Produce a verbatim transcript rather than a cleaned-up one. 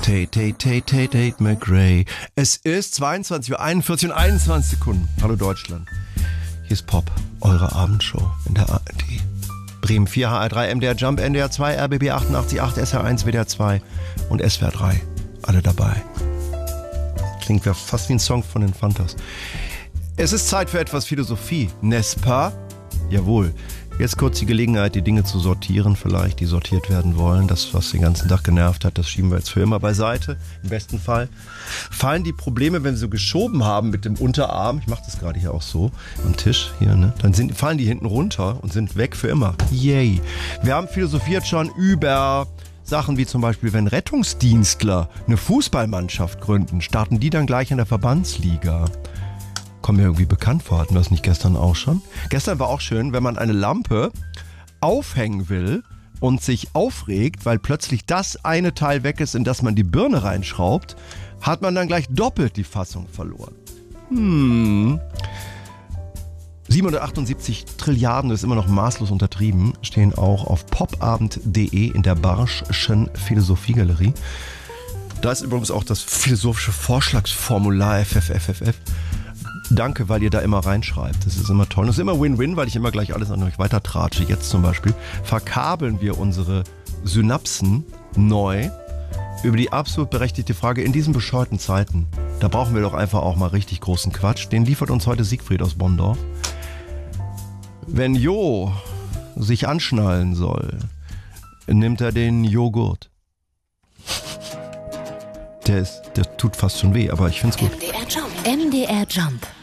Tate, Tate, Tate, Tate, Tate McRae. Es ist zweiundzwanzig Uhr einundvierzig und einundzwanzig Sekunden. Hallo Deutschland. Hier ist Pop, eure Abendshow in der A R D. Bremen vier, H R drei, M D R Jump, N D R zwei, R B B achtundachtzig Komma acht, S R eins, W D R zwei und S W R drei. Alle dabei. Klingt ja fast wie ein Song von den Fantas. Es ist Zeit für etwas Philosophie, n'est-ce pas? Jawohl. Jetzt kurz die Gelegenheit, die Dinge zu sortieren vielleicht, die sortiert werden wollen. Das, was den ganzen Tag genervt hat, das schieben wir jetzt für immer beiseite. Im besten Fall fallen die Probleme, wenn wir so geschoben haben mit dem Unterarm, ich mache das gerade hier auch so, am Tisch hier, ne? Dann sind, fallen die hinten runter und sind weg für immer. Yay! Wir haben philosophiert schon über Sachen wie zum Beispiel, wenn Rettungsdienstler eine Fußballmannschaft gründen, starten die dann gleich in der Verbandsliga. Kommt mir irgendwie bekannt vor, hatten wir das nicht gestern auch schon? Gestern war auch schön, wenn man eine Lampe aufhängen will und sich aufregt, weil plötzlich das eine Teil weg ist, in das man die Birne reinschraubt, hat man dann gleich doppelt die Fassung verloren. Hm. siebenhundertachtundsiebzig Trilliarden, das ist immer noch maßlos untertrieben, stehen auch auf popabend punkt de in der Barsch'schen Philosophiegalerie. Da ist übrigens auch das philosophische Vorschlagsformular F F F F F. Danke, weil ihr da immer reinschreibt. Das ist immer toll. Das ist immer Win-Win, weil ich immer gleich alles an euch weiter tratsche. Jetzt zum Beispiel verkabeln wir unsere Synapsen neu über die absolut berechtigte Frage in diesen bescheuerten Zeiten. Da brauchen wir doch einfach auch mal richtig großen Quatsch. Den liefert uns heute Siegfried aus Bonndorf. Wenn Jo sich anschnallen soll, nimmt er den Joghurt. Der ist, der tut fast schon weh, aber ich find's gut. M D R Jump. M D R Jump.